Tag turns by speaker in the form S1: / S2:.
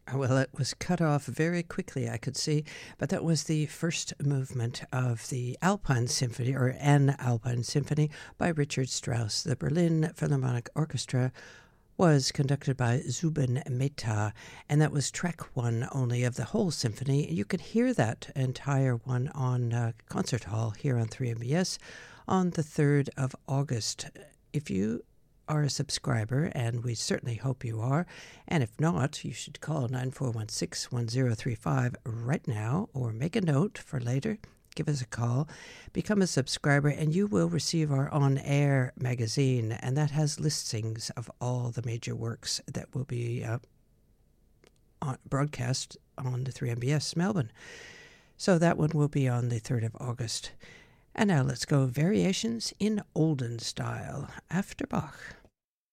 S1: Well, it was cut off very quickly, I could see, but that was the first movement of the Alpine Symphony, or An Alpine Symphony, by Richard Strauss. The Berlin Philharmonic Orchestra was conducted by Zubin Mehta, and that was track one only of the whole symphony. You could hear that entire one on Concert Hall here on 3MBS on the 3rd of August. If you are a subscriber, and we certainly hope you are, and if not, you should call 9416-1035 right now, or make a note for later. Give us a call, become a subscriber, and you will receive our on-air magazine, and that has listings of all the major works that will be broadcast on the 3MBS Melbourne. So that one will be on the 3rd of August. And now let's go Variations in Olden Style after Bach.